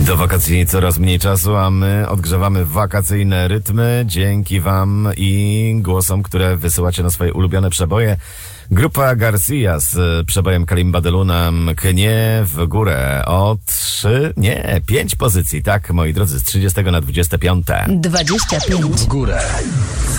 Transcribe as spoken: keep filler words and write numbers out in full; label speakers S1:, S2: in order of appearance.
S1: Do wakacji coraz mniej czasu, a my odgrzewamy wakacyjne rytmy dzięki wam i głosom, które wysyłacie na swoje ulubione przeboje. Grupa Garcia z przebojem Kalimba de Luna mknie w górę o trzy, nie, pięć pozycji. Tak, moi drodzy, z trzydziestego na dwudzieste piąte.
S2: dwadzieścia pięć
S3: W górę.